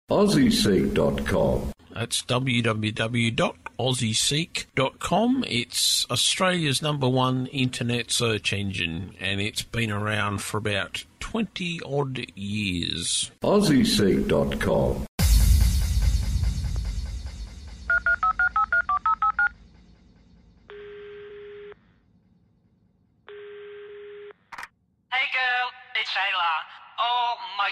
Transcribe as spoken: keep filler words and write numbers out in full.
Aussie Seek dot com. That's w w w dot aussie seek dot com. It's Australia's number one internet search engine, and it's been around for about twenty odd years. Aussie Seek dot com.